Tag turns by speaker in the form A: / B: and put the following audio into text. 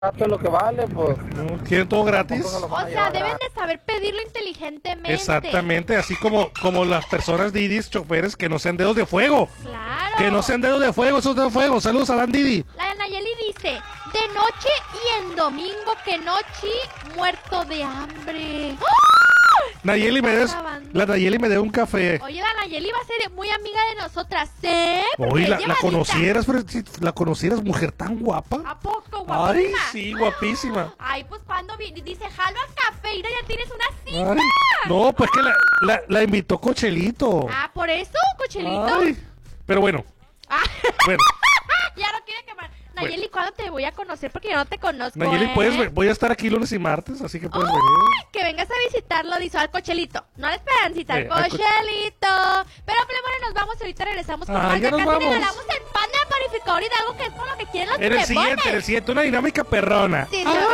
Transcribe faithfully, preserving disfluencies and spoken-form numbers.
A: Gato es lo que vale, pues.
B: No, ¿quieren todo gratis?
A: Tampoco se lo
C: O
A: van a
C: sea,
A: llevar
C: deben
A: gratis.
C: de saber pedirlo inteligentemente.
B: Exactamente, así como, como las personas Didis, choferes, que no sean dedos de fuego.
C: Claro.
B: Que no sean dedos de fuego, esos dedos de fuego. Saludos a Dan Didi.
C: La de Nayeli dice, de noche y en domingo que noche, muerto de hambre.
B: Nayeli me des,
C: acabando.
B: la Nayeli me debe un café.
C: Oye, la Nayeli va a ser muy amiga de nosotras, ¿eh? Porque
B: Oye,
C: es
B: la, la
C: llevadita.
B: conocieras, pero si la conocieras, mujer tan guapa.
C: ¿A poco,
B: Ay,
C: guapísima?
B: sí, guapísima.
C: Ay, pues cuando vi- dice, jalo al café, mira, ya tienes una cita.
B: Ay, no, pues que la, la, la invitó Cochelito.
C: Ah, ¿por eso, cochelito?
B: Ay, pero bueno,
C: Ah,
B: bueno.
C: ya no quiere quemar. Nayeli, ¿cuándo te voy a conocer? Porque yo no te conozco,
B: Nayeli,
C: ¿eh?
B: puedes, ver- voy a estar aquí lunes y martes, así que puedes
C: ¡Ay!
B: venir.
C: Que vengas a visitarlo, dice al cochelito. No a la esperancita, al
B: Sí, al co-
C: cochelito. Pero, Plemone, nos vamos, ahorita regresamos con
B: Ah,
C: más.
B: ya
C: Ya
B: nos
C: casi
B: vamos.
C: regalamos el pan de panificador y de algo que es con lo que quieren los
B: En el
C: Plemones.
B: siguiente, en el siguiente, una dinámica perrona.
C: Sí, sí.